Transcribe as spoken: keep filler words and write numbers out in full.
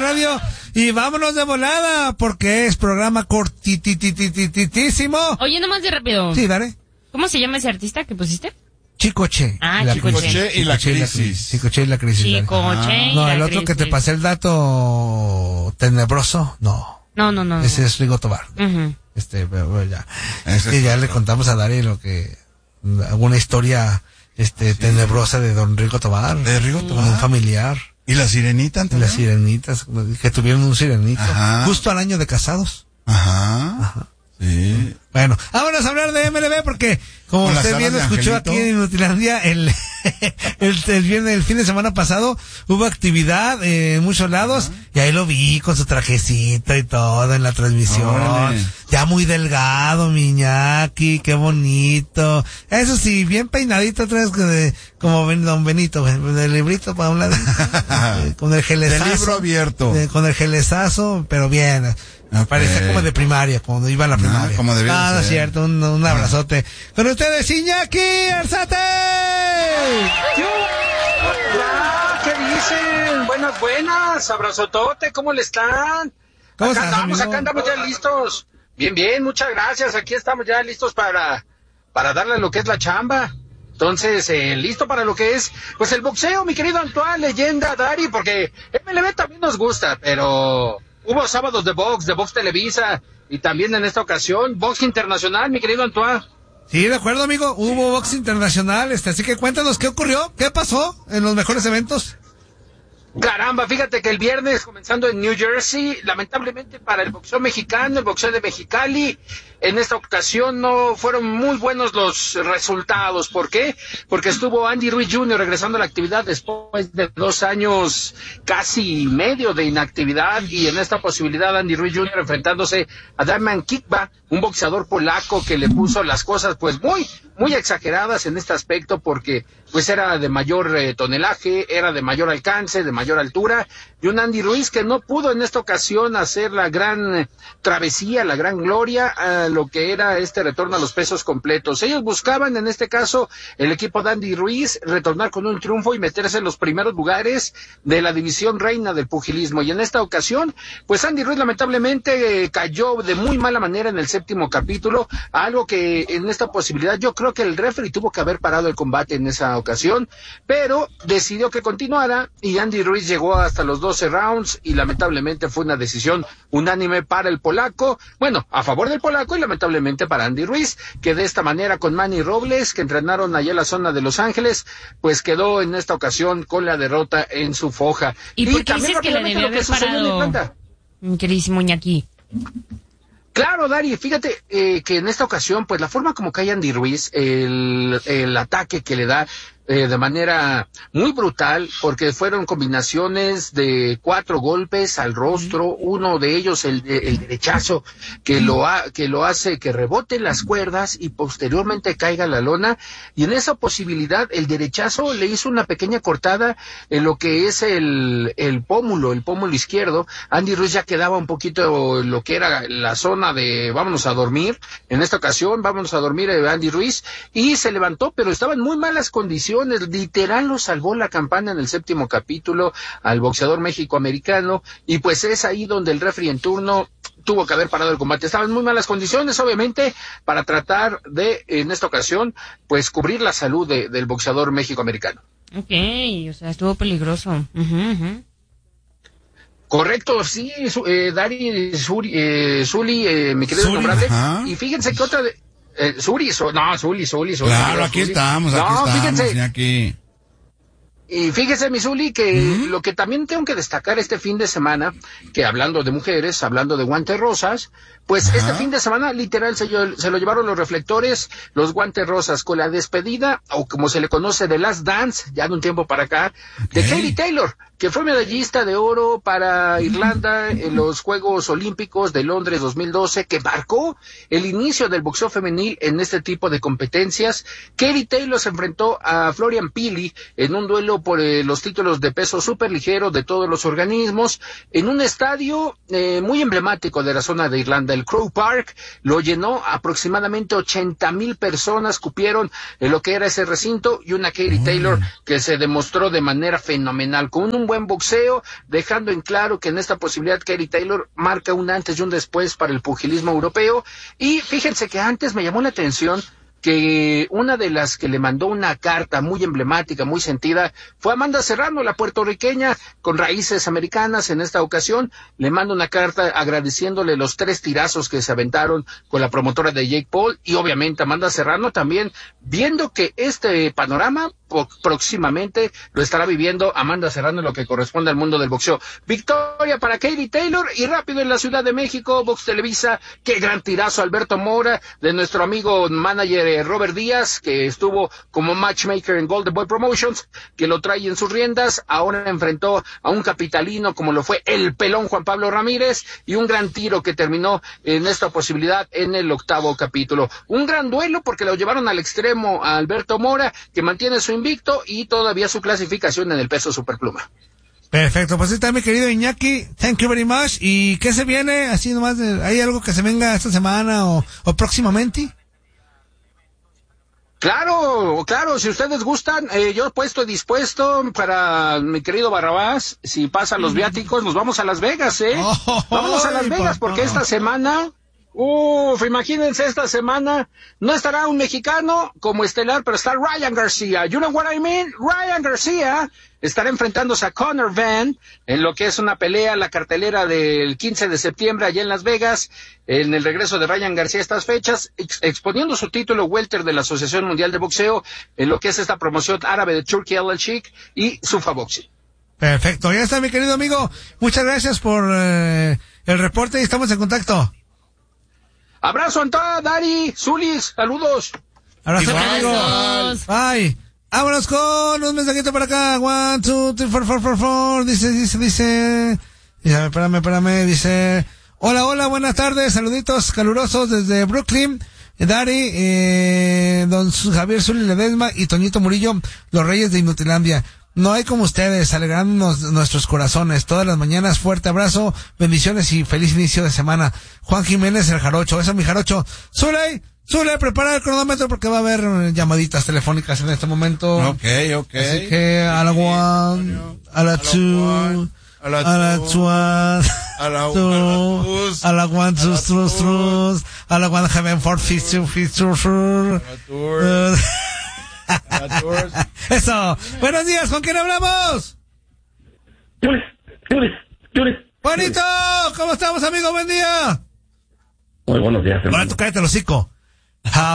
radio y vámonos de volada porque es programa cortititititísimo. Oye, nomás de rápido. Sí, dale. ¿Cómo se llama ese artista que pusiste? Chicoche. Ah, la Chicoche. Chicoche y la crisis. Chicoche y la crisis. Chicoche y No, la el otro crisis. que te pasé el dato tenebroso, no. No, no, no. Ese no. es Rigo Tobar. Uh-huh. Este, pero bueno, ya. Ese Es que es ya otro. le contamos a Dari lo que, alguna historia, este, sí. tenebrosa de don Rigo Tobar. De Rigo Tobar. Un familiar. ¿Y la sirenita? Y las sirenitas, que tuvieron un sirenito. Ajá. Justo al año de casados. Ajá. Ajá. Sí. Bueno, vámonos a hablar de M L B porque, como Con usted las bien lo alas de escuchó Angelito. aquí en Inutilandia, el, el, el, viernes, el fin de semana pasado hubo actividad eh, en muchos lados. Ajá. Y ahí lo vi con su trajecito y todo en la transmisión. Órale. Ya muy delgado, mi Iñaki, qué bonito. Eso sí, bien peinadito otra vez de, como don Benito, del librito para un lado, con el gelezazo. Del libro abierto. De, con el gelezazo, pero bien. Okay. Parecía como de primaria, cuando iba a la primaria. Ah, como debía ah, no ser. es cierto, un, un abrazote. Ah. Con ustedes, Iñaki Arzate. Hola, ¿qué dicen? Buenas, buenas, abrazotote, ¿cómo le están? ¿Cómo acá estás, andamos, amigo? acá andamos ya listos. Bien, bien, muchas gracias, aquí estamos ya listos para, para darle lo que es la chamba. Entonces, eh, listo para lo que es, pues el boxeo, mi querido Antoine, leyenda, Dari, porque M L B también nos gusta, pero hubo sábados de box, de Box Televisa, y también en esta ocasión, box internacional, mi querido Antoine. Sí, de acuerdo, amigo, hubo box internacional, este, así que cuéntanos qué ocurrió, qué pasó en los mejores eventos. Caramba, fíjate que el viernes, comenzando en New Jersey, lamentablemente para el boxeo mexicano, el boxeo de Mexicali, en esta ocasión no fueron muy buenos los resultados. ¿Por qué? Porque estuvo Andy Ruiz junior regresando a la actividad después de dos años casi medio de inactividad, y en esta posibilidad Andy Ruiz junior enfrentándose a Damian Kikba, un boxeador polaco que le puso las cosas pues muy, muy exageradas en este aspecto, porque pues era de mayor eh, tonelaje, era de mayor alcance, de mayor altura, y un Andy Ruiz que no pudo en esta ocasión hacer la gran eh, travesía, la gran gloria a lo que era este retorno a los pesos completos. Ellos buscaban, en este caso, el equipo de Andy Ruiz, retornar con un triunfo y meterse en los primeros lugares de la división reina del pugilismo, y en esta ocasión, pues Andy Ruiz lamentablemente eh, cayó de muy mala manera en el séptimo capítulo, algo que en esta posibilidad yo creo que el referee tuvo que haber parado el combate en esa ocasión, pero decidió que continuara, y Andy Ruiz llegó hasta los doce rounds, y lamentablemente fue una decisión unánime para el polaco, bueno, a favor del polaco, y lamentablemente para Andy Ruiz, que de esta manera con Manny Robles, que entrenaron allá en la zona de Los Ángeles, pues quedó en esta ocasión con la derrota en su foja. ¿Y, y por qué dices que le debió haber parado, queridísimo Iñaki? Claro, Dari, fíjate eh, que en esta ocasión, pues la forma como cae Andy Ruiz, el, el ataque que le da eh, de manera muy brutal, porque fueron combinaciones de cuatro golpes al rostro, uno de ellos el, el derechazo que lo ha, que lo hace que rebote las cuerdas y posteriormente caiga a la lona, y en esa posibilidad el derechazo le hizo una pequeña cortada en lo que es el, el pómulo, el pómulo izquierdo. Andy Ruiz ya quedaba un poquito lo que era la zona de vámonos a dormir, en esta ocasión vámonos a dormir eh, Andy Ruiz, y se levantó, pero estaba en muy malas condiciones. Literal lo salvó la campana en el séptimo capítulo al boxeador mexicoamericano, y pues es ahí donde el referee en turno tuvo que haber parado el combate. Estaba en muy malas condiciones, obviamente, para tratar de, en esta ocasión, pues cubrir la salud de, del boxeador mexicoamericano. Ok, o sea, estuvo peligroso. Uh-huh, uh-huh. Correcto, sí, eh, Dari, Zuli, eh, Zuli eh, mi querido nombrante, y fíjense que otra de... Eh, Zuli, so, no, Zuli, Zuli, Zuli. Claro, aquí Zuli. estamos, aquí no, estamos, fíjense, aquí. Y fíjese, mi Zuli, que uh-huh. lo que también tengo que destacar este fin de semana, que hablando de mujeres, hablando de guantes rosas, pues uh-huh. este fin de semana literal se, se lo llevaron los reflectores, los guantes rosas, con la despedida, o como se le conoce, de Last Dance, ya de un tiempo para acá, okay. de Katie Taylor, que fue medallista de oro para Irlanda en los Juegos Olímpicos de Londres dos mil doce, que marcó el inicio del boxeo femenil en este tipo de competencias. Katie Taylor se enfrentó a Florian Pili en un duelo por eh, los títulos de peso superligero de todos los organismos, en un estadio eh, muy emblemático de la zona de Irlanda, el Croke Park. Lo llenó aproximadamente ochenta mil personas, cupieron en lo que era ese recinto, y una Katie Taylor que se demostró de manera fenomenal, con un un buen boxeo, dejando en claro que en esta posibilidad Katie Taylor marca un antes y un después para el pugilismo europeo. Y fíjense que antes me llamó la atención que una de las que le mandó una carta muy emblemática, muy sentida, fue Amanda Serrano, la puertorriqueña con raíces americanas. En esta ocasión le manda una carta agradeciéndole los tres tirazos que se aventaron con la promotora de Jake Paul, y obviamente Amanda Serrano también, viendo que este panorama próximamente lo estará viviendo Amanda Serrano en lo que corresponde al mundo del boxeo. Victoria para Katie Taylor. Y rápido en la Ciudad de México, Box Televisa, qué gran tirazo Alberto Mora de nuestro amigo manager eh, Robert Díaz, que estuvo como matchmaker en Golden Boy Promotions, que lo trae en sus riendas. Ahora enfrentó a un capitalino como lo fue el pelón Juan Pablo Ramírez, y un gran tiro que terminó en esta posibilidad en el octavo capítulo. Un gran duelo porque lo llevaron al extremo a Alberto Mora, que mantiene su invicto y todavía su clasificación en el peso superpluma. Perfecto, pues está mi querido Iñaki, thank you very much. ¿Y qué se viene? Así nomás, de, ¿hay algo que se venga esta semana o, o próximamente? Claro, claro, si ustedes gustan, eh, yo puesto dispuesto para mi querido Barrabás. Si pasan los viáticos, nos vamos a Las Vegas, ¿eh? Oh, Vámonos a Las Vegas, porque esta semana... Uf, imagínense, esta semana no estará un mexicano como estelar, pero está Ryan García. You know what I mean? Ryan García estará enfrentándose a Conor Van en lo que es una pelea, la cartelera del quince de septiembre allá en Las Vegas, en el regreso de Ryan García a estas fechas, ex exponiendo su título welter de la Asociación Mundial de Boxeo en lo que es esta promoción árabe de Turkey Al Sheikh y Sufa Boxing. Perfecto, ya está mi querido amigo. Muchas gracias por eh, el reporte y estamos en contacto. Abrazo, Antá, Dari, Zulis, saludos. Abrazo, amigo. Bye. Vámonos con un mensajito para acá. One, two, three, four, four, four, four. Dice, dice, dice. Dice, espérame, espérame. Dice, hola, hola, buenas tardes. Saluditos calurosos desde Brooklyn. Dari, eh, don Javier Zuli Ledesma y Toñito Murillo, los reyes de Inutilandia. No hay como ustedes, alegrándonos nuestros corazones todas las mañanas. Fuerte abrazo, bendiciones y feliz inicio de semana. Juan Jiménez, el Jarocho. Eso, mi Jarocho. Zuley, Zuley, prepara el cronómetro porque va a haber llamaditas telefónicas en este momento. Ok, ok. Así que a la one, a la two, a la two, a la two, a la one, two, two, two, a la one, heaven, four, fifth, two, fifth, two, four. Eso. Buenos días, ¿con quién hablamos? Yuris, Yuris, Yuris. Bonito, ¿cómo estamos, amigo? Buen día. Muy buenos días, hermano. Ahora tú cállate el hocico.